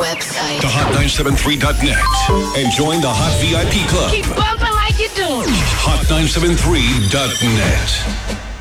website. To hot973.net and join the Hot VIP Club. Keep bumping like you do. Hot973.net.